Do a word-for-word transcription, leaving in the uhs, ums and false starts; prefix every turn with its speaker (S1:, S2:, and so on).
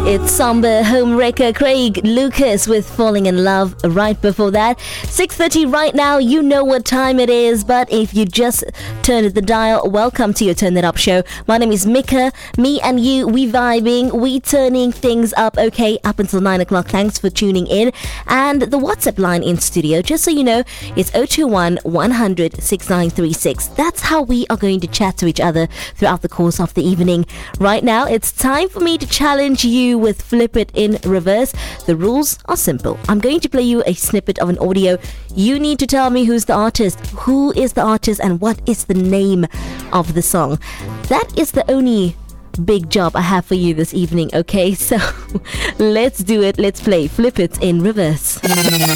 S1: It's somber homewrecker Craig Lucas with Falling in Love. Right before that, six thirty right now. You know what time it is, but if you just turned the dial, welcome to your Turn It Up show. My name is Mika. Me and you, we vibing, we turning things up, okay, up until nine o'clock. Thanks for tuning in. And the WhatsApp line in studio, just so you know, it's zero two one, one hundred, six nine three six. That's how we are going to chat to each other throughout the course of the evening. Right now, it's time for me to challenge you with Flip It in Reverse. The rules are simple. I'm going to play you a snippet of an audio. You need to tell me who's the artist, who is the artist, and what is the name of the song. That is the only big job I have for you this evening, okay? So let's do it. Let's play Flip It in Reverse.